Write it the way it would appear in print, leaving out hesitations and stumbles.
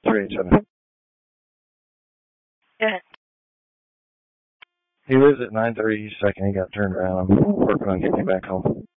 387. Good. He lives at 930 East 2nd. He got turned around. I'm working on getting him back home.